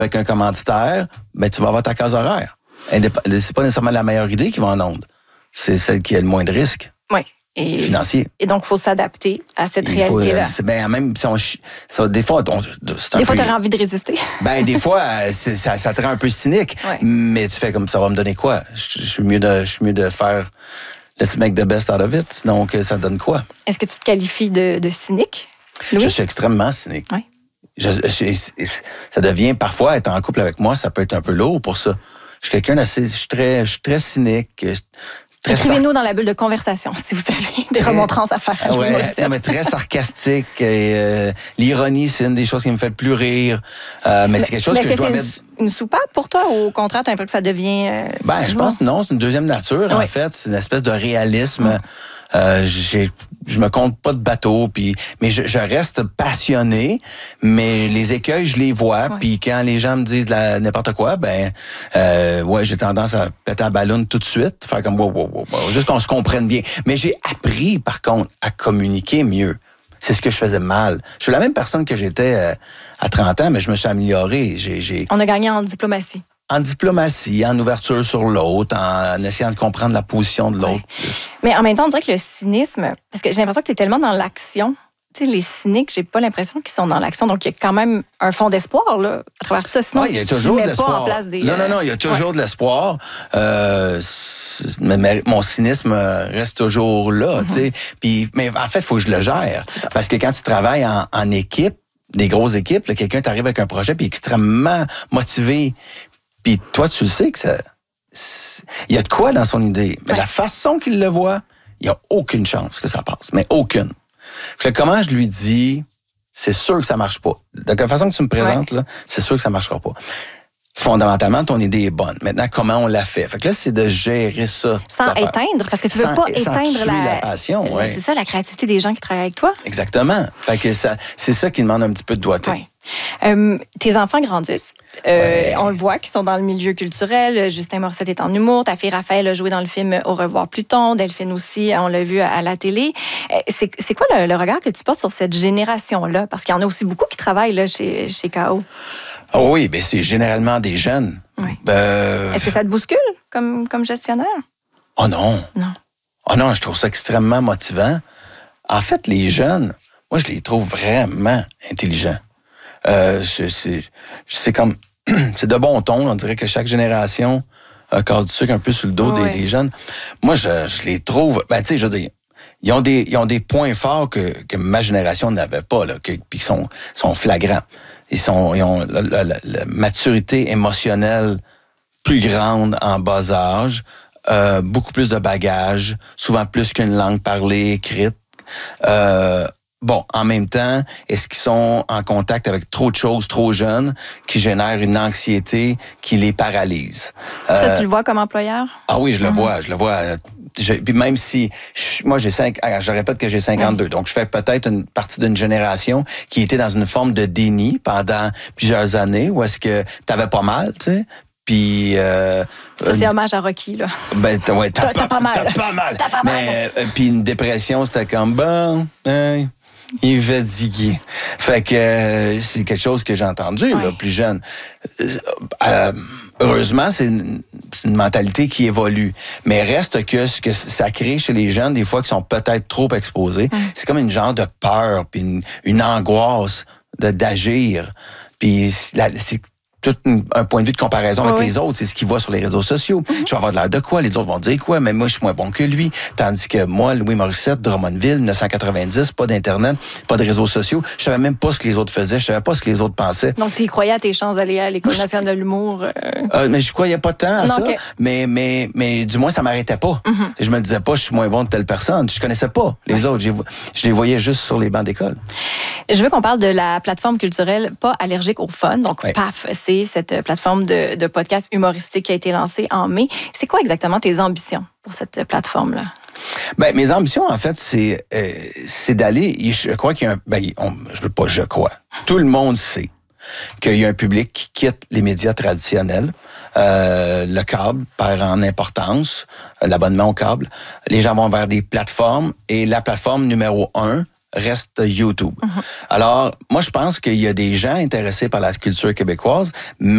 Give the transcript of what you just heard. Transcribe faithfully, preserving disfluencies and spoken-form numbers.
avec un commanditaire, ben, tu vas avoir ta case horaire. Indép- c'est pas nécessairement la meilleure idée qui va en onde. C'est celle qui a le moins de risque. Oui. Et, financier. Et donc, il faut s'adapter à cette il faut, réalité-là. C'est, ben, même si on, ça, des fois, on, c'est un des fois, peu, tu as envie de résister. Ben, des fois, c'est, ça, ça te rend un peu cynique. Ouais. Mais tu fais comme ça va me donner quoi? Je, je suis mieux de, je suis mieux de faire let's make the best out of it. Donc, ça donne quoi? Est-ce que tu te qualifies de, de cynique, Louis? Je suis extrêmement cynique. Oui. Je, je, ça devient parfois, être en couple avec moi, ça peut être un peu lourd pour ça. Je suis quelqu'un d'assez, je suis très, je suis très cynique. Très Écrivez-nous sar... dans la bulle de conversation si vous avez des très... remontrances à faire. Ah ouais, non, mais très sarcastique. Et, euh, l'ironie, c'est une des choses qui me fait le plus rire. Euh, mais, mais c'est quelque chose mais que, que je dois c'est mettre. Une, une soupape pour toi ou au contraire, tu as l'impression que ça devient. Euh, ben, je pense que non, c'est une deuxième nature, oui. En fait. C'est une espèce de réalisme. Mmh. Euh, j'ai, je me compte pas de bateau, puis mais je, je reste passionné, mais les écueils je les vois, ouais. Puis quand les gens me disent la, n'importe quoi, ben euh, ouais j'ai tendance à péter la ballonne tout de suite, faire comme wow, wow, wow, wow, juste qu'on se comprenne bien. Mais j'ai appris par contre à communiquer mieux. C'est ce que je faisais mal. Je suis la même personne que j'étais euh, à trente ans, mais je me suis amélioré. J'ai, j'ai... On a gagné en diplomatie. En diplomatie, en ouverture sur l'autre, en essayant de comprendre la position de l'autre. Ouais. Mais en même temps, on dirait que le cynisme, parce que j'ai l'impression que tu es tellement dans l'action. Tu sais, les cyniques, j'ai pas l'impression qu'ils sont dans l'action. Donc, il y a quand même un fond d'espoir là, à travers tout ça. Sinon, ouais, il y a toujours tu de mets l'espoir. Pas en place des, non, non, non, il y a toujours ouais. de l'espoir. Euh, mais mon cynisme reste toujours là. Mm-hmm. Tu sais. Puis, mais en fait, il faut que je le gère. Parce que quand tu travailles en, en équipe, des grosses équipes, là, quelqu'un t'arrive avec un projet puis extrêmement motivé. Puis toi, tu le sais que ça... Il y a de quoi dans son idée. Mais ouais. La façon qu'il le voit, il n'y a aucune chance que ça passe. Mais aucune. Fait que comment je lui dis, c'est sûr que ça ne marche pas. De la façon que tu me présentes, ouais. là, c'est sûr que ça ne marchera pas. Fondamentalement, ton idée est bonne. Maintenant, comment on l'a fait? Fait que là, c'est de gérer ça. Sans éteindre, parce que tu ne veux pas éteindre la... la passion. Ouais. C'est ça, la créativité des gens qui travaillent avec toi. Exactement. Fait que ça, c'est ça qui demande un petit peu de doigté. Ouais. Euh, tes enfants grandissent. Euh, ouais. On le voit, qu'ils sont dans le milieu culturel. Justin Morissette est en humour. Ta fille Raphaël a joué dans le film Au revoir Pluton. Delphine aussi, on l'a vu à, à la télé. C'est, c'est quoi le, le regard que tu portes sur cette génération-là? Parce qu'il y en a aussi beaucoup qui travaillent là, chez, chez K O. Oh oui, bien, c'est généralement des jeunes. Oui. Euh... Est-ce que ça te bouscule comme, comme gestionnaire? Oh non. Non. Oh non, je trouve ça extrêmement motivant. En fait, les jeunes, moi, je les trouve vraiment intelligents. Euh, je, c'est, c'est comme... c'est de bon ton. On dirait que chaque génération euh, casse du sucre un peu sur le dos oui. des, des jeunes. Moi, je, je les trouve... Ben, tu sais, je veux dire, ils ont des, ils ont des points forts que, que ma génération n'avait pas, là, que, puis qui sont, sont flagrants. Ils, sont, ils ont la, la, la maturité émotionnelle plus grande en bas âge, euh, beaucoup plus de bagages, souvent plus qu'une langue parlée, écrite. Euh, bon, en même temps, est-ce qu'ils sont en contact avec trop de choses trop jeunes qui génèrent une anxiété qui les paralyse? Ça, euh, tu le vois comme employeur? Ah oui, je le mm-hmm. vois, je le vois. Je, puis même si, je, moi j'ai cinq, je répète que j'ai cinquante-deux, ouais. Donc je fais peut-être une partie d'une génération qui était dans une forme de déni pendant plusieurs années, où est-ce que t'avais pas mal, tu sais. Puis euh, ça c'est hommage à Rocky là. Ben t'as, ouais, t'as, t'as, t'as pas mal. T'as pas mal. T'as pas mal. Mais euh, puis une dépression, c'était comme bon. Hein, il va diguer. Fait que euh, c'est quelque chose que j'ai entendu ouais. là, plus jeune. Euh, euh, heureusement, c'est une, c'est une mentalité qui évolue. Mais reste que ce que ça crée chez les jeunes, des fois, qui sont peut-être trop exposés, mm. c'est comme une genre de peur, puis une, une angoisse de, d'agir. Puis la, c'est tout un point de vue de comparaison avec oui. les autres. C'est ce qu'ils voient sur les réseaux sociaux. Mm-hmm. Je vais avoir de l'air de quoi? Les autres vont dire quoi? Mais moi, je suis moins bon que lui. Tandis que moi, Louis Morissette, Drummondville, dix-neuf cent quatre-vingt-dix, pas d'Internet, pas de réseaux sociaux. Je savais même pas ce que les autres faisaient. Je savais pas ce que les autres pensaient. Donc, tu y croyais à tes chances d'aller à l'École nationale de l'humour? Euh... Euh, mais je croyais pas tant à non, ça. okay. Mais, mais, mais du moins, ça m'arrêtait pas. Mm-hmm. Je me disais pas, je suis moins bon que telle personne. Je connaissais pas les ouais. autres. Je les voyais juste sur les bancs d'école. Je veux qu'on parle de la plateforme culturelle Pas allergique au fun. Donc, ouais. P A F, c'est cette plateforme De, de podcast humoristique qui a été lancé en mai. C'est quoi exactement tes ambitions pour cette plateforme-là? Ben, mes ambitions, en fait, c'est, euh, c'est d'aller... Je crois qu'il y a un... Ben, on, je veux pas, je crois. Tout le monde sait qu'il y a un public qui quitte les médias traditionnels. Euh, le câble perd en importance, l'abonnement au câble. Les gens vont vers des plateformes et la plateforme numéro un reste YouTube. Mm-hmm. Alors, moi, je pense qu'il y a des gens intéressés par la culture québécoise, mais